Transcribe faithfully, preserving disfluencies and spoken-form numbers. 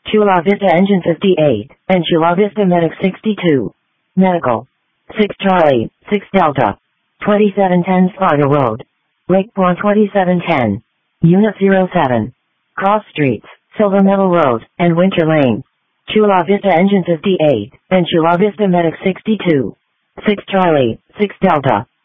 Chula Vista Engine fifty-eight, and Chula Vista Medic sixty-two. Medical. six Charlie, six Delta. twenty-seven ten Sparta Road. Lake Point twenty-seven ten. Unit zero seven. Cross Streets, Silver Meadow Road, and Winter Lane. Chula Vista Engine fifty-eight, and Chula Vista Medic sixty-two. six Charlie, six Delta.